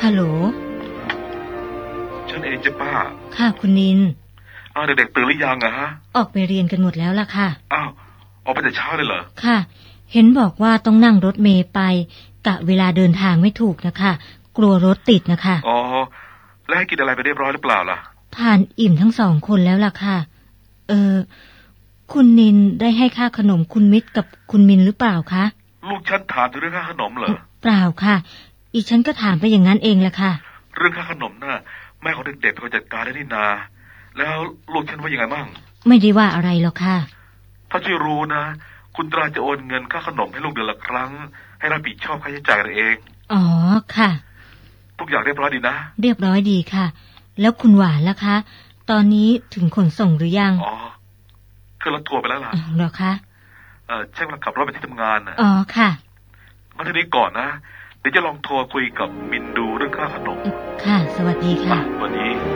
ฮัลโหลฉันเองจ้ะป้าค่ะคุณนินเด็กๆตื่นหรือยังอะฮะออกไปเรียนกันหมดแล้วล่ะค่ะอ้าวออกไปแต่เช้าเลยเหรอค่ะเห็นบอกว่าต้องนั่งรถเมล์ไปกะเวลาเดินทางไม่ถูกนะคะกลัวรถติดนะคะอ๋อแล้วให้กินอะไรไปเรียบร้อยหรือเปล่าล่ะทานอิ่มทั้งสองคนแล้วล่ะค่ะคุณนินได้ให้ค่าขนมคุณมิตรกับคุณมินหรือเปล่าคะลูกฉันถามถึงเรื่องค่าขนมเหรอเปล่าค่ะอีฉันก็ถามไปอย่างนั้นเองแหละค่ะเรื่องค่าขนมน่ะแม่ของเด็กๆเขาจัดการได้นี่นาแล้วลูกฉันว่ายังไงบ้างไม่ได้ว่าอะไรหรอกค่ะถ้าช่วยรู้นะคุณตราจะโอนเงินค่าขนมให้ลูกเดือนละครั้งให้รับผิดชอบค่าใช้จ่ายเองอ๋อค่ะทุกอย่างเรียบร้อยดีนะเรียบร้อยดีค่ะแล้วคุณหวานล่ะคะตอนนี้ถึงขนส่งหรือยังอ๋อขึ้นรถทัวร์ไปแล้วล่ะเหรอคะใช่เวลาขับรถไปที่ทำงานนะอ๋อค่ะงั้นทีนี้ก่อนนะเดี๋ยวจะลองโทรคุยกับมินดูเรื่องค่าขนมค่ะสวัสดีค่ะสวัสดี